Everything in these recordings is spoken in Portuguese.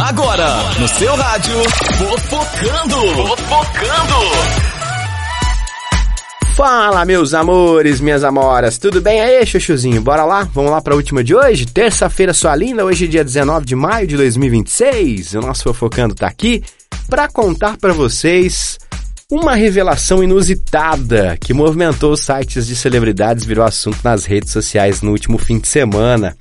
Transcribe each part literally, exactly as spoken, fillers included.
Agora, no seu rádio, Fofocando. Fofocando. Fala, meus amores, minhas amoras, tudo bem aí, chuchuzinho? Bora lá? Vamos lá pra última de hoje? Terça-feira sua linda, hoje é dia dezenove de maio de dois mil e vinte e seis. O nosso Fofocando tá aqui pra contar pra vocês uma revelação inusitada que movimentou os sites de celebridades, virou assunto nas redes sociais no último fim de semana.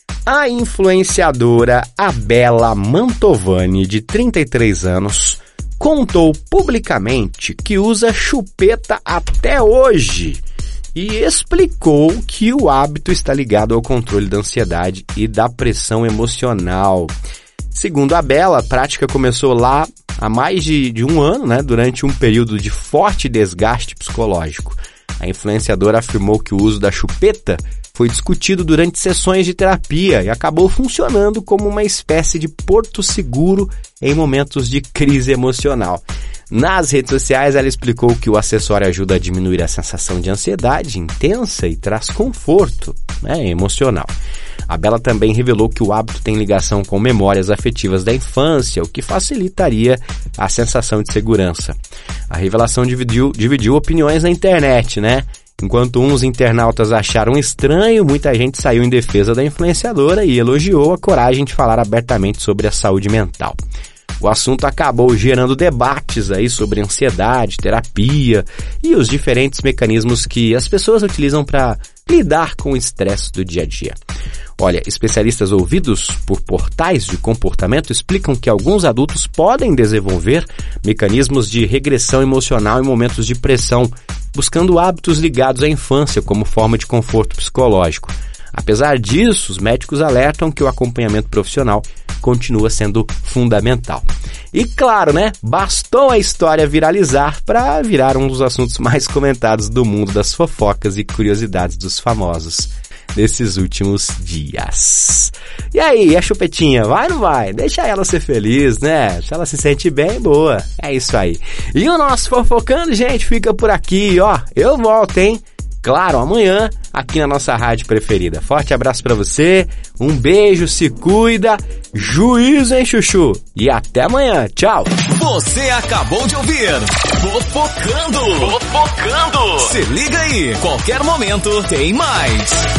A influenciadora Abella Mantovani, de trinta e três anos, contou publicamente que usa chupeta até hoje e explicou que o hábito está ligado ao controle da ansiedade e da pressão emocional. Segundo a Bella, a prática começou lá há mais de, de um ano, né, durante um período de forte desgaste psicológico. A influenciadora afirmou que o uso da chupeta foi discutido durante sessões de terapia e acabou funcionando como uma espécie de porto seguro em momentos de crise emocional. Nas redes sociais, ela explicou que o acessório ajuda a diminuir a sensação de ansiedade intensa e traz conforto, né, emocional. A Bella também revelou que o hábito tem ligação com memórias afetivas da infância, o que facilitaria a sensação de segurança. A revelação dividiu, dividiu opiniões na internet, né? Enquanto uns internautas acharam estranho, muita gente saiu em defesa da influenciadora e elogiou a coragem de falar abertamente sobre a saúde mental. O assunto acabou gerando debates aí sobre ansiedade, terapia e os diferentes mecanismos que as pessoas utilizam para lidar com o estresse do dia a dia. Olha, especialistas ouvidos por portais de comportamento explicam que alguns adultos podem desenvolver mecanismos de regressão emocional em momentos de pressão, buscando hábitos ligados à infância como forma de conforto psicológico. Apesar disso, os médicos alertam que o acompanhamento profissional continua sendo fundamental. E claro, né? Bastou a história viralizar para virar um dos assuntos mais comentados do mundo das fofocas e curiosidades dos famosos desses últimos dias. E aí, a chupetinha, vai ou não vai? Deixa ela ser feliz, né? Se ela se sente bem, boa. É isso aí. E o nosso Fofocando, gente, fica por aqui, ó. Eu volto, hein? Claro, amanhã, aqui na nossa rádio preferida. Forte abraço pra você, um beijo, se cuida, juízo, hein, chuchu? E até amanhã, tchau! Você acabou de ouvir Fofocando! Fofocando! Se liga aí, qualquer momento tem mais!